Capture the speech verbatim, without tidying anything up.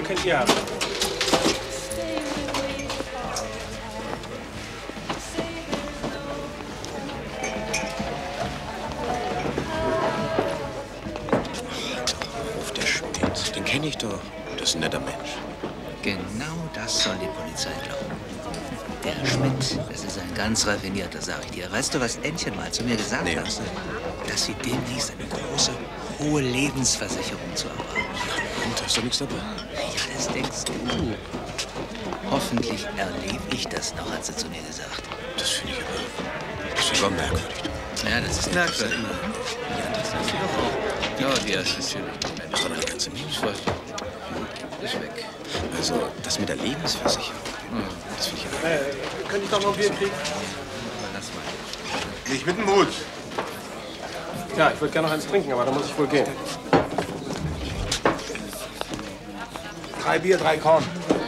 könnt ihr haben. Auf der Schmidt, den kenne ich doch. Das ist ein netter Mensch. Genau das soll die Polizei glauben. Der Herr Schmidt, das ist ein ganz raffinierter, sag ich dir. Weißt du, was Ännchen mal zu mir gesagt Nee, hat? was denn? Dass sie demnächst eine große, hohe Lebensversicherung zu erwarten. Und hast du nichts dabei? Ja, das denkst du. Hoffentlich erlebe ich das noch, hat sie zu mir gesagt. Das finde ich aber... Das ist aber merkwürdig. Ja, das ist merkwürdig. Ja, das hast du doch auch. Ja, die erste natürlich. Das ist doch eine ganze Menge. Ich weiß. Ist weg. Also, das mit der Lebensversicherung, Hm. das finde ich aber... Äh, könnte ich doch noch ein Bier kriegen? Lass mal. Nicht mit dem Mut. Ja, ich würde gerne noch eins trinken, aber da muss ich wohl gehen. Drei Bier, drei Korn.